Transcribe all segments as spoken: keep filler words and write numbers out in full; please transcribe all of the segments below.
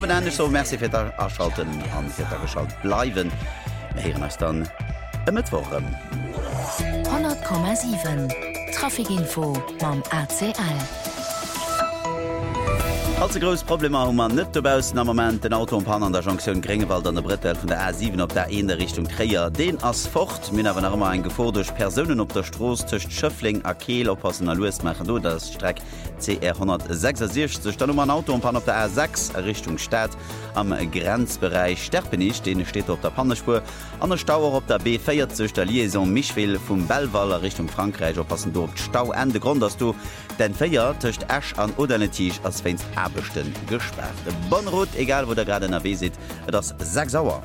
Benennech so Merci fir erschalten an fir geschalt bleiwen. Heieren ass dann e Mittwochem. hundert Komma sieben Trafikinfo mam A C L. Als gros Problem ha man net dobausen am moment den Autopan an der Jonction Grengewald an der Brettel vun der A sieben op der en der Richtung Träier. Den ass fort Min awer immer en gefordech Personen op der Stroos tcht Schëffling a Keel oppassen a Louis machen do das Streck C R hundertsechsundsechzig stand um an Autopan op der A sechs Richtung Stadt am Grenzbereich Sterpenich, den steht op der Pannespur an der Stauer op der B vierzig der Liaison Michwil vum Belwaller Richtung Frankreich oppassen do Stau Ende Grund dass du den Féier tcht Ash an Odenetich als wennst Abbechten gesperrt. De Bonrot, egal wo der gerade in der W sieht, das sechs sauer.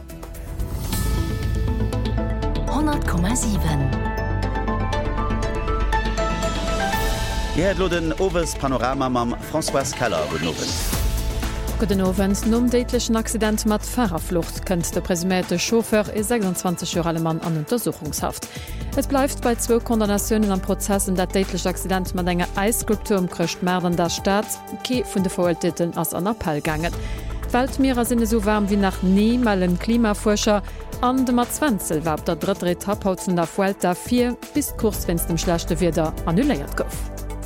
hundert Komma sieben Ihr hätt lo den Owes Panorama mam François Keller benowen. Guten Abend. Nom deitlichen Accident mat Fahrerflucht kënnt der presumerte Chauffeur e sechsundzwanzig Jahre Mann an Untersuchungshaft. Es bleibt bei zwei Kondamnationen am Prozess in der deitliche Accident mat enger Eisskulptur umkrcht Mäden der Staat, ke vun de Verurteilten ass an Appell gangen. Weltmeerer sinne so warm wie nach nie mal en Klimaforscher an de mat Zwenzel war op der dritte Etappe haut vun der Vuelta vier bis kurz wenns dem schlechte Wetter annuléiert gouf.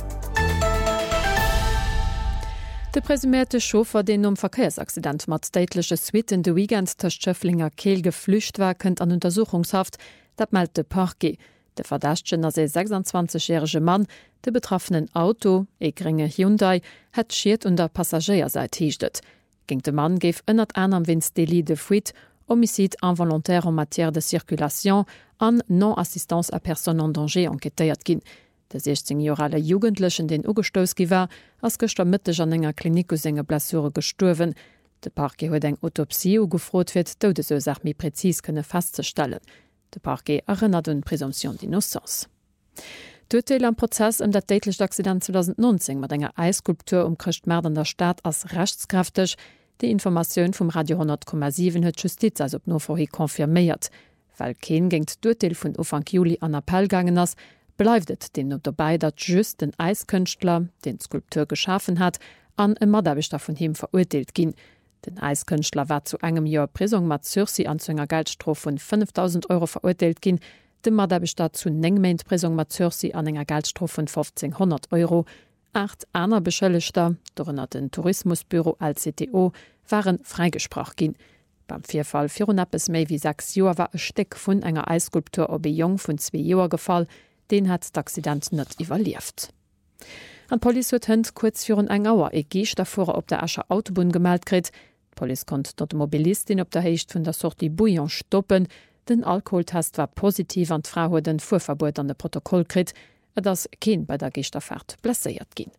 De presumierte Chauffeur, den um Verkehrsaccident mat deitliche Suite in de Weekend ter Schöfflinger Kehl geflücht war, kënnt an Untersuchungshaft, dat meldt de Parquet. De Verdächtchen as se sechsundzwanzigjährige Mann, de betroffenen Auto, e geringe Hyundai, het schiert und der Passagierseit hiechtet. Ging de Mann geef ënnert an am Winst délit de fuite, homicide involontaire en matière de circulation an non-assistance à personne en danger enquêtéiert ginn. De sechzehnjährige Jugendlichen den ugestoos giwer ass gëster Mitteg an enger Klinik us enge Blessure gesturwen. De Parquet huet eng Autopsie ugefrot fir d'Todesursach mi prezis kënne festzustellen. De Parquet erinnert un Präsumption d'innocence. D'Urteil am Prozess um dat deitliche Accident zweitausendneunzehn mat enger Eisskulptur um krcht Mäden der Staat ass rechtskräftig. Die Information vom Radio hundert Komma sieben huet Justiz als op no vorhi konfirméiert. Weil Keen géint d'Urteil vun Ufang Juli an Appell gangen ass, bleifdet den not dabei, dat just den Eiskünstler, den Skulpteur geschaffen hat, an e Madabeter vun him verurteilt ginn. Den Eiskünstler war zu engem Jahr Prisung mat Sursi an zu enger Geldstrof vun fünftausend Euro verurteilt ginn, de Madabeter zu nengmeint Prisung mat Sursi an enger Geldstrof vun fünfzehnhundert Euro. Acht aner Beschëllechter, dorënner den Tourismusbüro L C T O, waren freigesprach ginn. Beim Vierfall Firunappes méi wie sechs Joer war e Steck vun enger Eisskulptur op e Jong vun zwei Joer gefall, den hat d'Accident net evaluiert. An Poli huet hënd kurz virun eng Auer e Geech davor op der Ascher Autobahn gemeldt krit. Poli kont dat Mobilistin op der Heicht vun der Sorti Bouillon stoppen. Den Alkoholtest war positiv an d'Frau huet den Fuhrverbot an de Protokoll krit, et ass Keen bei der Geechterfahrt blesséiert ginn.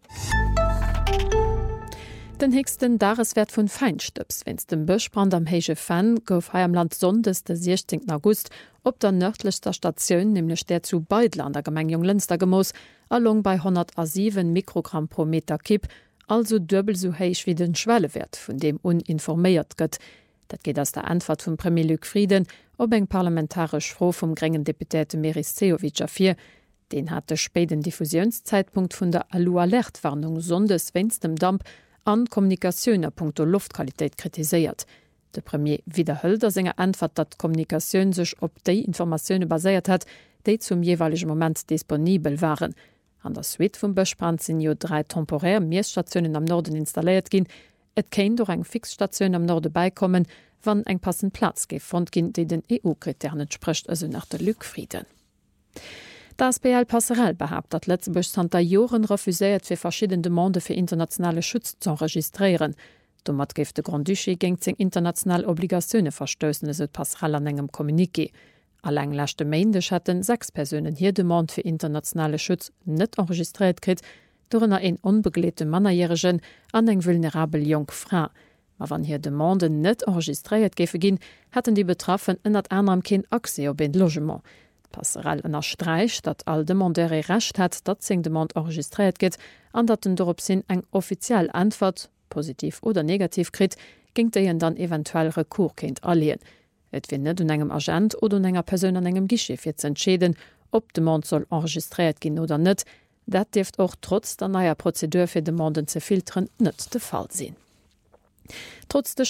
Den hegsten Dareswert vun Feinstöps, wenns dem Bëchbrand am Heige Fan gouf ha am Land Sondes de sechzehnten August op der nördlichster Station nämlich der zu Beidler an der Gemengung Lünster Gemoos allong bei hundertsieben Mikrogramm pro Meter Kipp, also dubel so heich wie den Schwellewert, von dem uninforméiert gëtt. Dat geht aus der Antwort vum Premier Luc Frieden ob eng parlamentarisch Froh vom geringen Deputéte Meris Ceovic afir. Den hat de späten Diffusionszeitpunkt vun der Alu-Alert-Warnung Sondes wenns dem Damp an Kommunikationun punkto Luftqualität kritiséiert. De Premier wiederhëlt der senger Antwort, dat Kommunikationun sech op déi Informationoune baséiert hat, déi zum jeweiligen Moment disponibel waren. An der Suite vum Bëchbrand sinn jo drei temporär Meerstationioen am Norden installiert ginn. Et kéint durch eng Fixstationun am Norde beikommen, wann eng passend Platz gefond ginn, déi den E U-Kriterien entspricht, also nach der Lückfrieden. Das B L Passerelle behabt, dat Lettzebusch Santa Joren refuséiert fir verschiedene Demande fir internationale Schutz zu enregistrieren. Domat geft de Grand Duché géng zeg international Obligationune verstössen es et Passerelle an engem Kommuniké. Alleng lachte Meindech hatten sechs Personen hier Demand fir internationale Schutz net enregistriert krit, dorennner en unbeglete Mannerjähregen an eng vulnerabel Jong Fra. Ma wann hier Demande net enregistriert gefe ginn, hatten die Betroffen ënnert anderem kin Akse op en Logement. Passerelle ënner Streich, dat all Demandere recht hat, dat seng Demand enregistriert gët, an dat den dorop sinn eng offiziell Antwort, positiv oder negativ krit, gingt déien dann eventuell Rekur kind alleen. Et wie net un engem Agent oder un enger Persun an engem Gische fir ze entschäden, ob de Mand soll enregistriert gin oder net, dat deft och trotz der naier Prozedur fir de Manden ze filtern net de Fall sinn. Trotz der